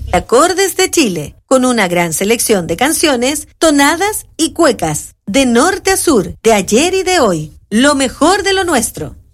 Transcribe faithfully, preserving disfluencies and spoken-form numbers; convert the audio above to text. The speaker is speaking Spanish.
Acordes de Chile, con una gran selección de canciones, tonadas y cuecas, de norte a sur, de ayer y de hoy, lo mejor de lo nuestro.